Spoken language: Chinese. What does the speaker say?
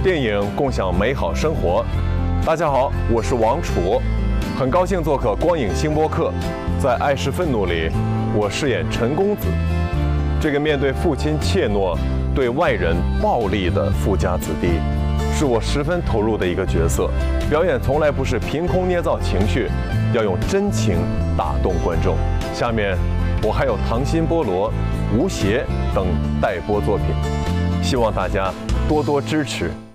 电影共享美好生活。大家好，我是王楚，很高兴做客光影新播客。在《爱是愤怒》里，我饰演陈公子，这个面对父亲怯懦、对外人暴力的富家子弟，是我十分投入的一个角色。表演从来不是凭空捏造情绪，要用真情打动观众。下面我还有《溏心菠萝》《吴邪》等待播作品，希望大家多多支持。